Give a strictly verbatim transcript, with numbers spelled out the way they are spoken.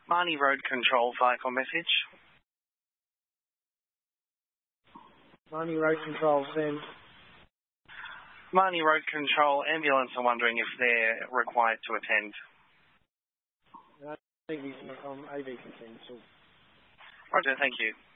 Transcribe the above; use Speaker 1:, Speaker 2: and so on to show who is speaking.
Speaker 1: Marnie Road Control, vehicle message.
Speaker 2: Marnie Road Control, then.
Speaker 1: Marnie Road Control, ambulance are wondering if they're required to attend.
Speaker 2: I think he's on A V cancelled.
Speaker 1: Roger, thank you.